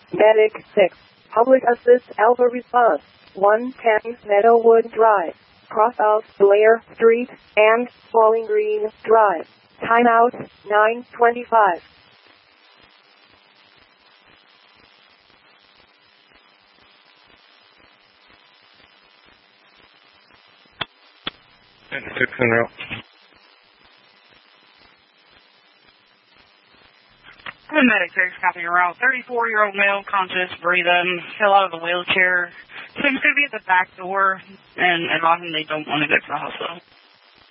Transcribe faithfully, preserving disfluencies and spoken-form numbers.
Medic six. Public Assist Alpha Response. one ten Meadowwood Drive. Cross out Blair Street and Bowling Green Drive. Timeout nine twenty-five. Six en route. The medic six, copy your route. thirty-four-year-old male, conscious, breathing, fell out of the wheelchair. Seems to be at the back door, and advising they don't want to go to the hospital.